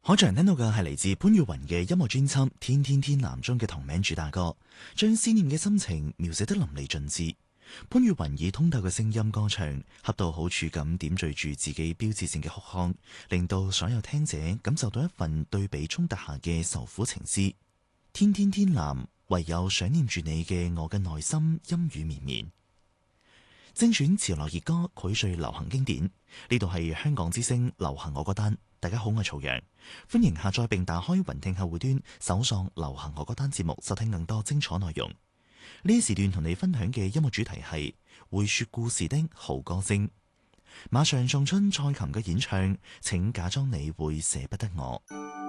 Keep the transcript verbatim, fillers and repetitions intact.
可常聽到嘅係嚟自潘越雲嘅音樂專輯《天天天藍》中嘅同名主打歌，將思念嘅心情描寫得淋漓盡致。潘越雲以通透嘅聲音歌唱，恰到好處咁點綴住自己標誌性嘅哭腔，令到所有聽者感受到一份對比衝突下嘅愁苦情思。天天天藍，唯有想念住你嘅我嘅內心陰雨綿綿。精選潮流熱歌，膾萃流行經典。呢度係香港之聲流行我歌單。大家好，我係曹陽，歡迎下載並打開雲聽客戶端，搜索流行我歌單節目，收聽更多精彩內容。呢一時段同你分享嘅音樂主題係會說故事的好歌聲。馬上送出蔡琴嘅演唱，請假裝你會捨不得我。